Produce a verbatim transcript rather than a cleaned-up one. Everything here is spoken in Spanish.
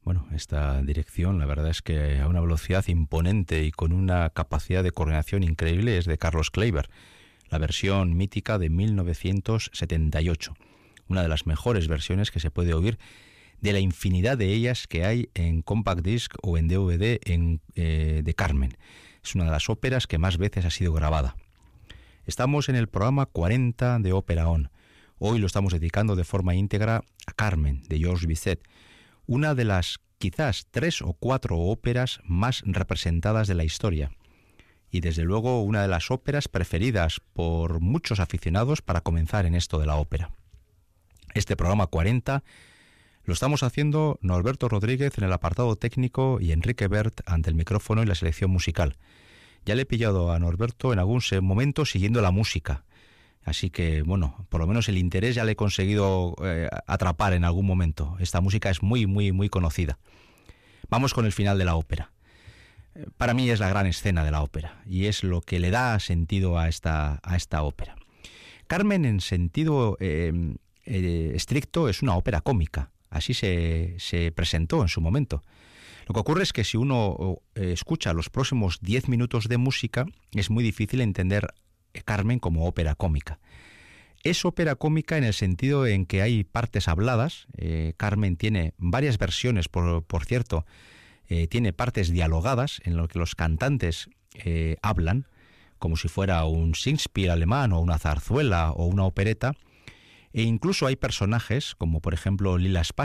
Bueno, esta dirección, la verdad es que a una velocidad imponente y con una capacidad de coordinación increíble es de Carlos Kleiber, la versión mítica de mil novecientos setenta y ocho, una de las mejores versiones que se puede oír de la infinidad de ellas que hay en compact disc o en D V D en, eh, de Carmen. Es una de las óperas que más veces ha sido grabada. Estamos en el programa cuarenta de Ópera On. Hoy lo estamos dedicando de forma íntegra a Carmen, de Georges Bizet, una de las quizás tres o cuatro óperas más representadas de la historia, y desde luego una de las óperas preferidas por muchos aficionados para comenzar en esto de la ópera. Este programa cuarenta lo estamos haciendo Norberto Rodríguez en el apartado técnico y Enrique Bert ante el micrófono y la selección musical. Ya le he pillado a Norberto en algún momento siguiendo la música, así que, bueno, por lo menos el interés ya le he conseguido eh, atrapar en algún momento. Esta música es muy, muy, muy conocida. Vamos con el final de la ópera. Para mí es la gran escena de la ópera y es lo que le da sentido a esta, a esta ópera. Carmen, en sentido eh, eh, estricto, es una ópera cómica. Así se, se presentó en su momento. Lo que ocurre es que si uno eh, escucha los próximos diez minutos de música, es muy difícil entender Carmen como ópera cómica. Es ópera cómica en el sentido en que hay partes habladas. Eh, Carmen tiene varias versiones, por, por cierto, eh, tiene partes dialogadas en lo que los cantantes eh, hablan, como si fuera un Singspiel alemán o una zarzuela o una opereta. E incluso hay personajes, como por ejemplo Lila Spass,